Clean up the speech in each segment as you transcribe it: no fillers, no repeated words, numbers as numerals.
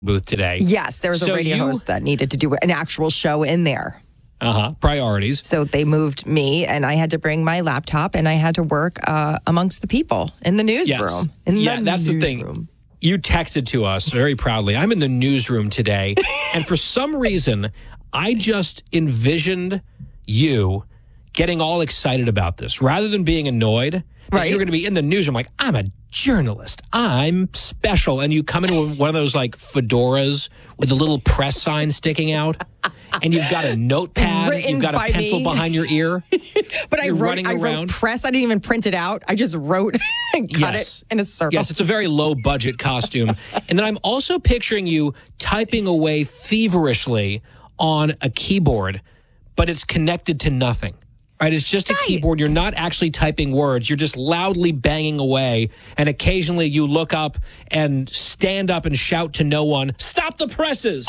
booth today. Yes, there was a radio host that needed to do an actual show in there. Priorities. So they moved me, and I had to bring my laptop, and I had to work amongst the people in the newsroom. Yes. That's the thing. You texted to us very proudly, I'm in the newsroom today. And for some reason, I just envisioned you getting all excited about this rather than being annoyed that you're going to be in the newsroom like, I'm a journalist. I'm special. And you come in with one of those like fedoras with the little press sign sticking out. And you've got a notepad. You've got a pencil behind your ear. But I wrote press. I didn't even print it out. I just wrote and cut it in a circle. Yes, it's a very low budget costume. And then I'm also picturing you typing away feverishly on a keyboard, but it's connected to nothing. Right, it's just a keyboard. You're not actually typing words. You're just loudly banging away. And occasionally you look up and stand up and shout to no one, stop the presses!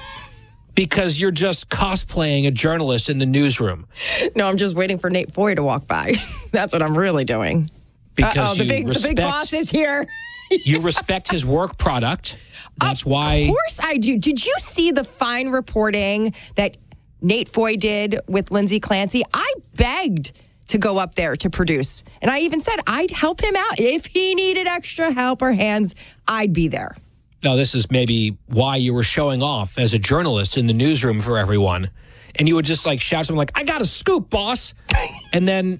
Because you're just cosplaying a journalist in the newsroom. No, I'm just waiting for Nate Foy to walk by. That's what I'm really doing. Because the big boss is here. You respect his work product. That's why. Of course I do. Did you see the fine reporting that Nate Foy did with Lindsay Clancy? I begged to go up there to produce. And I even said I'd help him out. If he needed extra help or hands, I'd be there. Now, this is maybe why you were showing off as a journalist in the newsroom for everyone. And you would just like shout something like, I got a scoop, boss. And then,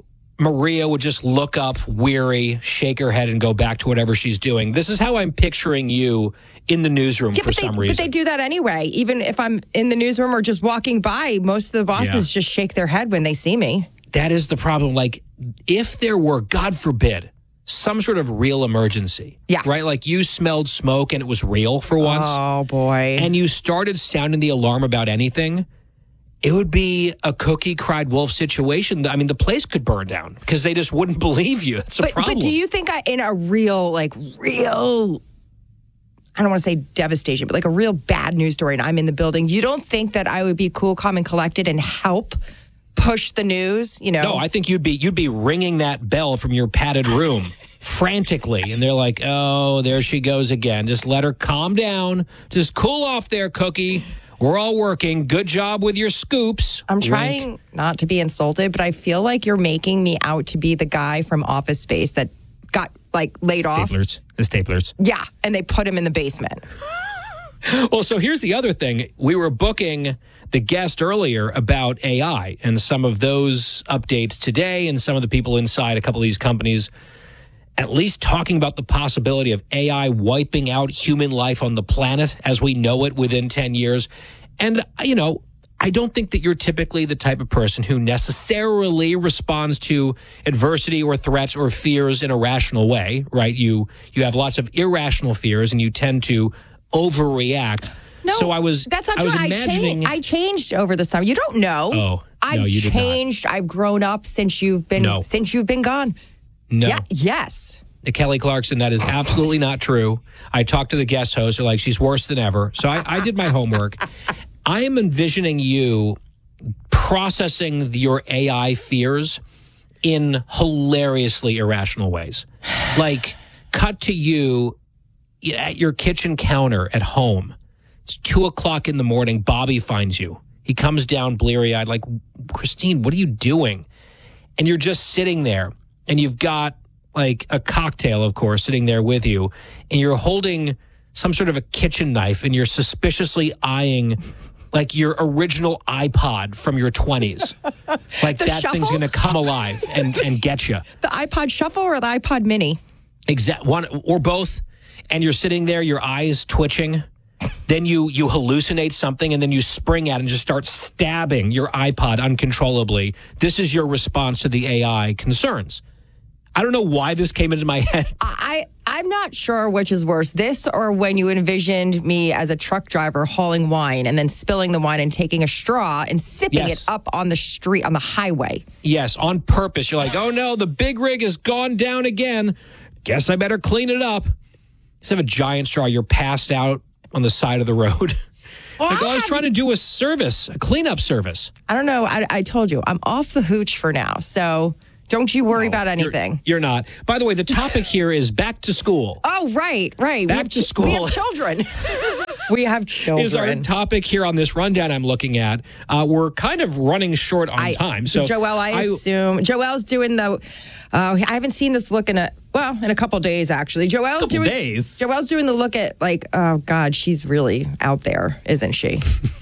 Maria would just look up, weary, shake her head, and go back to whatever she's doing. This is how I'm picturing you in the newsroom for some reason. But they do that anyway. Even if I'm in the newsroom or just walking by, most of the bosses just shake their head when they see me. That is the problem. Like, if there were, God forbid, some sort of real emergency. Yeah. Right? Like you smelled smoke and it was real for once. Oh, boy. And you started sounding the alarm about anything. It would be a cookie cried wolf situation. I mean, the place could burn down because they just wouldn't believe you. It's a problem. But do you think in a real, I don't want to say devastation, but like a real bad news story and I'm in the building, you don't think that I would be cool, calm, and collected and help push the news, No, I think you'd be ringing that bell from your padded room frantically. And they're like, oh, there she goes again. Just let her calm down. Just cool off there, Cookie. We're all working. Good job with your scoops. I'm trying not to be insulted, but I feel like you're making me out to be the guy from Office Space that got laid off. The staplers. Yeah, and they put him in the basement. Well, so here's the other thing. We were booking the guest earlier about AI and some of those updates today and some of the people inside a couple of these companies at least talking about the possibility of AI wiping out human life on the planet as we know it within 10 years. And, I don't think that you're typically the type of person who necessarily responds to adversity or threats or fears in a rational way, right? You have lots of irrational fears and you tend to overreact. No, so that's not true. I changed over the summer. You don't know. Oh, I've changed. I've grown up since you've been gone. No. Yeah, yes. Kelly Clarkson, that is absolutely not true. I talked to the guest host. They're like, she's worse than ever. So I did my homework. I am envisioning you processing your AI fears in hilariously irrational ways. Like, cut to you at your kitchen counter at home. It's 2:00 in the morning. Bobby finds you. He comes down bleary-eyed like, Christine, what are you doing? And you're just sitting there. And you've got like a cocktail, of course, sitting there with you. And you're holding some sort of a kitchen knife and you're suspiciously eyeing like your original iPod from your 20s. Like that Shuffle? thing's going to come alive and get you. The iPod Shuffle or the iPod Mini? One or both. And you're sitting there, your eyes twitching. Then you hallucinate something and then you spring at it and just start stabbing your iPod uncontrollably. This is your response to the AI concerns. I don't know why this came into my head. I'm not sure which is worse, this or when you envisioned me as a truck driver hauling wine and then spilling the wine and taking a straw and sipping it up on the street, on the highway. Yes, on purpose. You're like, oh no, the big rig has gone down again. Guess I better clean it up. Instead of a giant straw, you're passed out on the side of the road. I was trying to do a cleanup service. I don't know. I told you, I'm off the hooch for now, so don't you worry about anything. You're not. By the way, the topic here is back to school. Oh, right. Back to school. We have children. We have children. Is our topic here on this rundown I'm looking at. We're kind of running short on time. So Joelle, I assume Joelle's doing the. I haven't seen this look in a couple days actually. Joelle's doing the look at like, oh God, she's really out there, isn't she?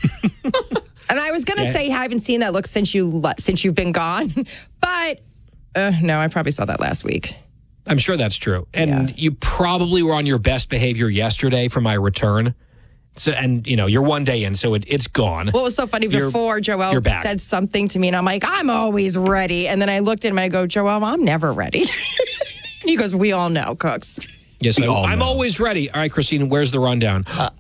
And I was gonna say I haven't seen that look since you've been gone, but no, I probably saw that last week. I'm sure that's true. And you probably were on your best behavior yesterday for my return. So, and, you're one day in, so it's gone. Well, it was so funny. Before Joelle said something to me, and I'm like, I'm always ready. And then I looked at him and I go, Joelle, I'm never ready. And he goes, we all know, Cooks. Yes, I'm always ready. All right, Christina, where's the rundown?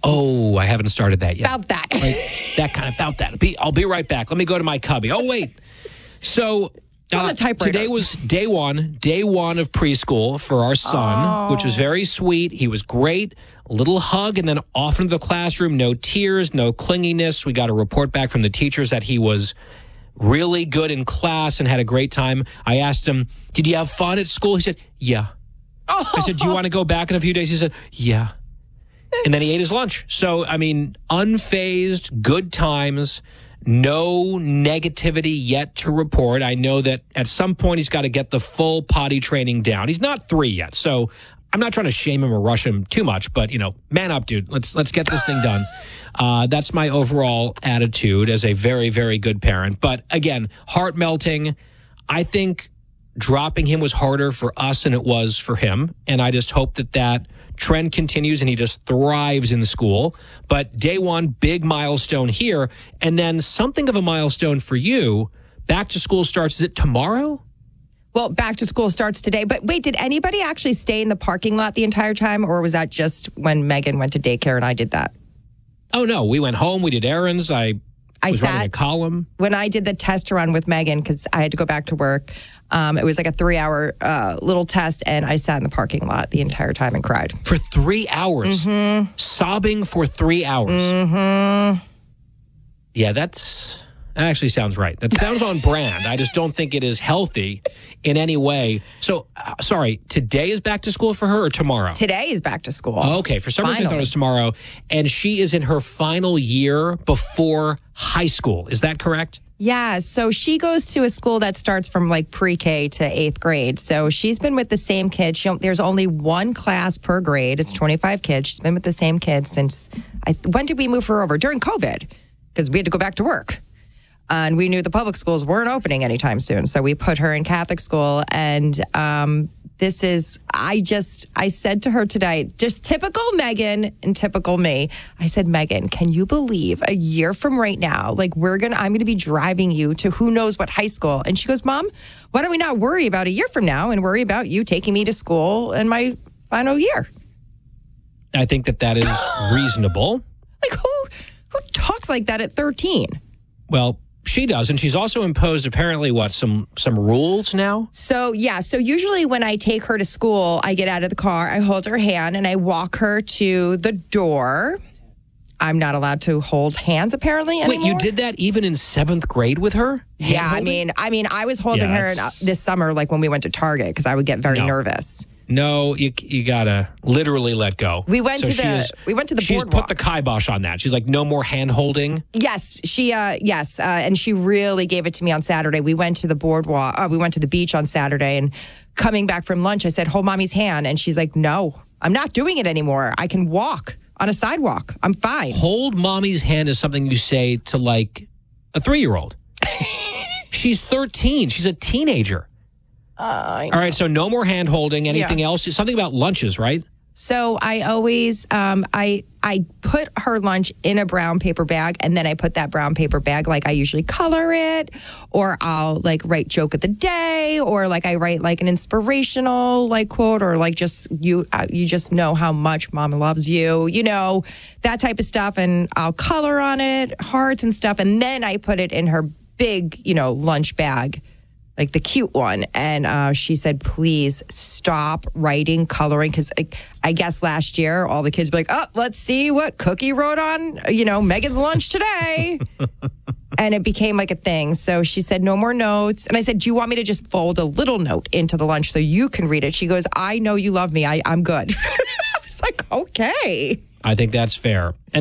I haven't started that yet. About that. About that. I'll be right back. Let me go to my cubby. Oh, wait. So... today was day one of preschool for our son, which was very sweet. He was great. A little hug and then off into the classroom. No tears, no clinginess. We got a report back from the teachers that he was really good in class and had a great time. I asked him, did you have fun at school? He said, yeah. I said, do you want to go back in a few days? He said, yeah. And then he ate his lunch. So, unfazed, good times. No negativity yet to report. I know that at some point he's got to get the full potty training down. He's not 3 yet, so I'm not trying to shame him or rush him too much. But man up, dude. Let's get this thing done. That's my overall attitude as a very, very good parent. But again, heart melting. I think dropping him was harder for us than it was for him, and I just hope that trend continues and he just thrives in school. But day one, big milestone here. And then something of a milestone for you. Back to school starts, is it tomorrow? Well, back to school starts today. But wait, did anybody actually stay in the parking lot the entire time? Or was that just when Megan went to daycare and I did that? Oh, no. We went home. We did errands. I was writing a column. When I did the test run with Megan, because I had to go back to work, it was like a 3-hour little test, and I sat in the parking lot the entire time and cried. For 3 hours? Mm-hmm. Sobbing for 3 hours? Mm-hmm. Yeah, that actually sounds right. That sounds on brand. I just don't think it is healthy in any way. So, sorry, today is back to school for her or tomorrow? Today is back to school. Okay, for some reason I thought it was tomorrow. And she is in her final year before high school. Is that correct? Yeah, so she goes to a school that starts from like pre-K to 8th grade. So she's been with the same kids. There's only one class per grade. It's 25 kids. She's been with the same kids since, when did we move her over? During COVID, because we had to go back to work. And we knew the public schools weren't opening anytime soon. So we put her in Catholic school. And I said to her tonight, just typical Megan and typical me. I said, Megan, can you believe a year from right now, like I'm going to be driving you to who knows what high school? And she goes, Mom, why don't we not worry about a year from now and worry about you taking me to school in my final year? I think that is reasonable. Like who talks like that at 13? Well, she does, and she's also imposed apparently some rules now. So usually when I take her to school, I get out of the car, I hold her hand, and I walk her to the door. I'm not allowed to hold hands apparently anymore. Wait, you did that even in 7th grade with her? Yeah, I mean, I was holding her this summer, like when we went to Target, because I would get very nervous. No, you gotta literally let go. We went to the boardwalk. She's put the kibosh on that. She's like, no more hand holding. Yes, and she really gave it to me on Saturday. We went to the boardwalk. We went to the beach on Saturday, and coming back from lunch, I said, "Hold mommy's hand," and she's like, "No, I'm not doing it anymore. I can walk on a sidewalk. I'm fine." Hold mommy's hand is something you say to like a 3-year-old. She's 13. She's a teenager. All right, so no more hand holding. Anything else? Something about lunches, right? So I always, I put her lunch in a brown paper bag, and then I put that brown paper bag, like I usually color it, or I'll like write joke of the day, or like I write like an inspirational like quote, or like just you just know how much mama loves you, that type of stuff. And I'll color on it, hearts and stuff. And then I put it in her big, lunch bag, like the cute one. And she said, please stop writing, coloring. Because I guess last year, all the kids were like, oh, let's see what Cookie wrote on, Megan's lunch today. And it became like a thing. So she said, no more notes. And I said, do you want me to just fold a little note into the lunch so you can read it? She goes, I know you love me. I'm good. I was like, okay. I think that's fair. And